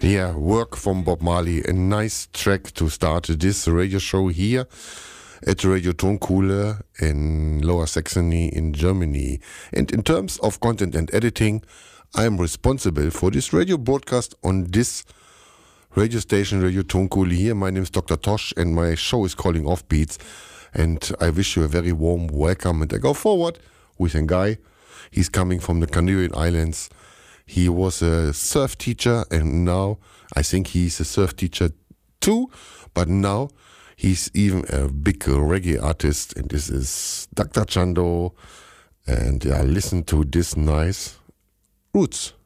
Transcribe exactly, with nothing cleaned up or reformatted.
Yeah, Work from Bob Marley. A nice track to start this radio show here at Radio Tonkohle in Lower Saxony in Germany. And in terms of content and editing, I am responsible for this radio broadcast on this radio station, Radio Tonkohle here. My name is Doctor Tosh and my show is calling Offbeats. And I wish you a very warm welcome. And I go forward with a guy. He's coming from the Canarian Islands. He was a surf teacher and now I think he's a surf teacher too. But now he's even a big reggae artist. And this is Doctor Chando. And yeah, listen to this nice Roots.